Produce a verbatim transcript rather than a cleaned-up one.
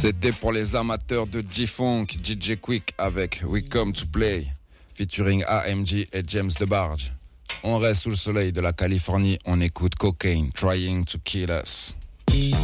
C'était pour les amateurs de G-Funk, D J Quick avec We Come to Play, featuring A M G et James DeBarge. On reste sous le soleil de la Californie, on écoute Cocaine, Trying to Kill Us.